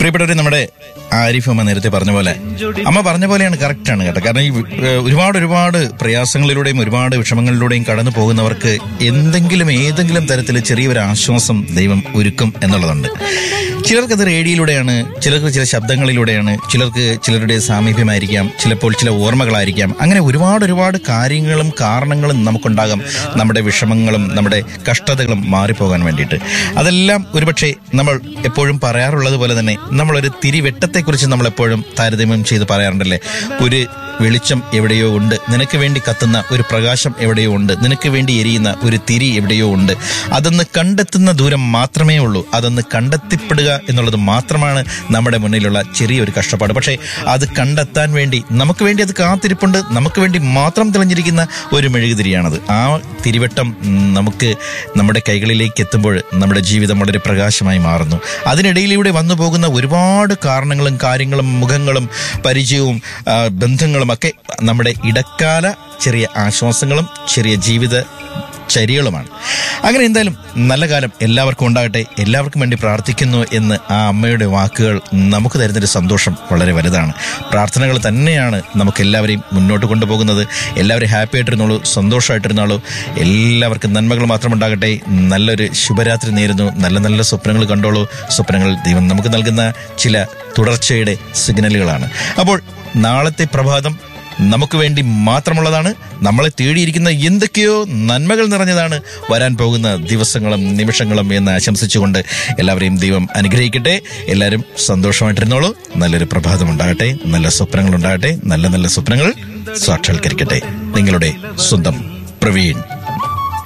പ്രിയപ്പെട്ടവരെ, നമ്മുടെ ആരിഫ് അമ്മ നേരത്തെ പറഞ്ഞ പോലെ, അമ്മ പറഞ്ഞ പോലെയാണ്, കറക്റ്റാണ് കേട്ടോ. കാരണം ഈ ഒരുപാട് പ്രയാസങ്ങളിലൂടെയും ഒരുപാട് വിഷമങ്ങളിലൂടെയും കടന്നു പോകുന്നവർക്ക് ഏതെങ്കിലും തരത്തിൽ ചെറിയൊരു ആശ്വാസം ദൈവം ഒരുക്കും എന്നുള്ളതുണ്ട്. ചിലർക്കത് റേഡിയോയിലൂടെയാണ്, ചിലർക്ക് ചില ശബ്ദങ്ങളിലൂടെയാണ്, ചിലർക്ക് ചിലരുടെ സാമീപ്യമായിരിക്കാം, ചിലപ്പോൾ ചില ഓർമ്മകളായിരിക്കാം. അങ്ങനെ ഒരുപാട് കാര്യങ്ങളും കാരണങ്ങളും നമുക്കുണ്ടാകാം നമ്മുടെ വിഷമങ്ങളും നമ്മുടെ കഷ്ടതകളും മാറിപ്പോകാൻ വേണ്ടിയിട്ട്. അതെല്ലാം ഒരുപക്ഷെ നമ്മൾ എപ്പോഴും പറയാറുള്ളത് പോലെ തന്നെ നമ്മളൊരു തിരിവെട്ടത്തെക്കുറിച്ച് നമ്മളെപ്പോഴും താരതമ്യം ചെയ്ത് പറയാറുണ്ടല്ലേ. ഒരു വെളിച്ചം എവിടെയോ ഉണ്ട്, നിനക്ക് വേണ്ടി കത്തുന്ന ഒരു പ്രകാശം എവിടെയോ ഉണ്ട്, നിനക്ക് വേണ്ടി എരിയുന്ന ഒരു തിരി എവിടെയോ ഉണ്ട്. അതൊന്ന് കണ്ടെത്തുന്ന ദൂരം മാത്രമേ ഉള്ളൂ. അതൊന്ന് കണ്ടെത്തിപ്പെടുക എന്നുള്ളത് മാത്രമാണ് നമ്മുടെ മുന്നിലുള്ള ചെറിയൊരു കഷ്ടപ്പാട്. പക്ഷേ അത് കണ്ടെത്താൻ വേണ്ടി നമുക്ക് വേണ്ടി അത് കാത്തിരിപ്പുണ്ട്. നമുക്ക് വേണ്ടി മാത്രം തെളിഞ്ഞിരിക്കുന്ന ഒരു മെഴുകുതിരിയാണത്. ആ തിരിവട്ടം നമുക്ക് നമ്മുടെ കൈകളിലേക്ക് എത്തുമ്പോൾ നമ്മുടെ ജീവിതം വളരെ പ്രകാശമായി മാറുന്നു. അതിനിടയിലൂടെ വന്നു പോകുന്ന ഒരുപാട് കാരണങ്ങളും കാര്യങ്ങളും മുഖങ്ങളും പരിചയവും ബന്ധങ്ങളും ഒക്കെ നമ്മുടെ ഇടക്കാല ചെറിയ ആശ്വാസങ്ങളും ചെറിയ ജീവിത ചര്യകളുമാണ്. അങ്ങനെ എന്തായാലും നല്ല കാലം എല്ലാവർക്കും ഉണ്ടാകട്ടെ. എല്ലാവർക്കും വേണ്ടി പ്രാർത്ഥിക്കുന്നു എന്ന് ആ അമ്മയുടെ വാക്കുകൾ നമുക്ക് തരുന്നൊരു സന്തോഷം വളരെ വലുതാണ്. പ്രാർത്ഥനകൾ തന്നെയാണ് നമുക്ക് എല്ലാവരെയും മുന്നോട്ട് കൊണ്ടുപോകുന്നത്. എല്ലാവരും ഹാപ്പി ആയിട്ടിരുന്നോളൂ, സന്തോഷമായിട്ടിരുന്നോളൂ. എല്ലാവർക്കും നന്മകൾ മാത്രം ഉണ്ടാകട്ടെ. നല്ലൊരു ശുഭരാത്രി നേരുന്നു. നല്ല സ്വപ്നങ്ങൾ കണ്ടോളൂ. സ്വപ്നങ്ങൾ ദൈവം നമുക്ക് നൽകുന്ന ചില തുടർച്ചയുടെ സിഗ്നലുകളാണ്. അപ്പോൾ നാളത്തെ പ്രഭാതം നമുക്ക് വേണ്ടി മാത്രമുള്ളതാണ്. നമ്മളെ തേടിയിരിക്കുന്ന എന്തൊക്കെയോ നന്മകൾ നിറഞ്ഞതാണ് വരാൻ പോകുന്ന ദിവസങ്ങളും നിമിഷങ്ങളും എന്ന് ആശംസിച്ചുകൊണ്ട് എല്ലാവരെയും ദൈവം അനുഗ്രഹിക്കട്ടെ. എല്ലാവരും സന്തോഷമായിട്ടിരുന്നോളൂ. നല്ലൊരു പ്രഭാതം ഉണ്ടാകട്ടെ. നല്ല സ്വപ്നങ്ങൾ ഉണ്ടാകട്ടെ. നല്ല സ്വപ്നങ്ങൾ സാക്ഷാത്കരിക്കട്ടെ. നിങ്ങളുടെ സ്വന്തം പ്രവീൺ.